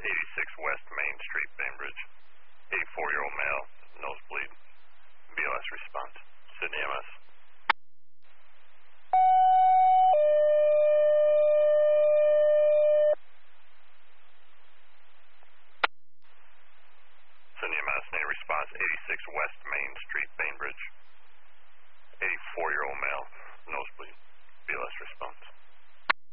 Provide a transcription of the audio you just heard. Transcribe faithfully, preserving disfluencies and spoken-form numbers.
eighty-six West Main Street, Bainbridge. eighty-four-year-old male, nosebleed. B L S response. Sydney M S. Sydney M S, name response, eighty-six West Main Street, Bainbridge. eighty-four-year-old male, nosebleed. B L S response.